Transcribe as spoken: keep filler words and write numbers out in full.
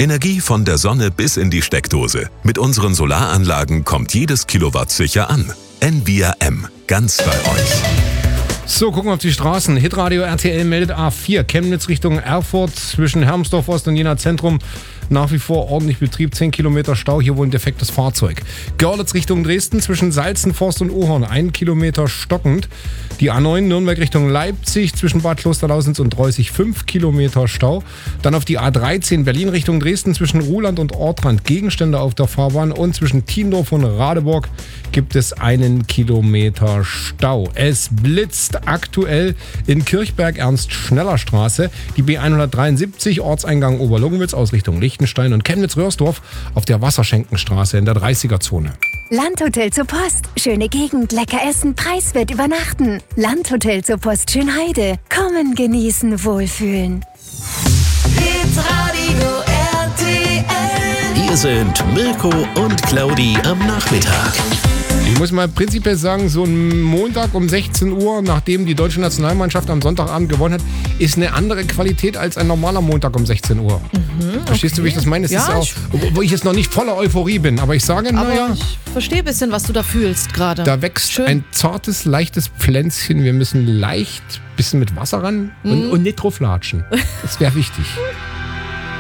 Energie von der Sonne bis in die Steckdose. Mit unseren Solaranlagen kommt jedes Kilowatt sicher an. N V R M, ganz bei euch. So, gucken wir auf die Straßen. Hitradio R T L meldet A vier, Chemnitz Richtung Erfurt, zwischen Hermsdorf Ost und Jena Zentrum. Nach wie vor ordentlich Betrieb, zehn Kilometer Stau, hier wohl ein defektes Fahrzeug. Görlitz Richtung Dresden, zwischen Salzenforst und Ohorn, ein Kilometer stockend. Die A neun Nürnberg Richtung Leipzig, zwischen Bad Klosterlausitz und Dreußig, fünf Kilometer Stau. Dann auf die A dreizehn Berlin Richtung Dresden, zwischen Ruhland und Ortrand, Gegenstände auf der Fahrbahn. Und zwischen Tiendorf und Radeburg gibt es einen Kilometer Stau. Es blitzt aktuell in Kirchberg-Ernst-Schneller-Straße, die B hundertdreiundsiebzig, Ortseingang Oberlungenwitz, Ausrichtung Lichtenstein, und Chemnitz-Röhrsdorf auf der Wasserschenkenstraße in der dreißiger-Zone. Landhotel zur Post. Schöne Gegend, lecker essen, preiswert übernachten. Landhotel zur Post Schönheide. Kommen, genießen, wohlfühlen. Hitradio R T L. Hier sind Mirko und Claudi am Nachmittag. Ich muss mal prinzipiell sagen, so ein Montag um sechzehn Uhr, nachdem die deutsche Nationalmannschaft am Sonntagabend gewonnen hat, ist eine andere Qualität als ein normaler Montag um sechzehn Uhr. Mhm, Verstehst okay. du, wie ich das meine? Es ja, ist auch, wo ich jetzt noch nicht voller Euphorie bin, aber ich sage, naja, ich verstehe ein bisschen, was du da fühlst gerade. Da wächst Schön. ein zartes, leichtes Pflänzchen. Wir müssen leicht ein bisschen mit Wasser ran und, mhm. und nicht drauf latschen. Das wäre wichtig.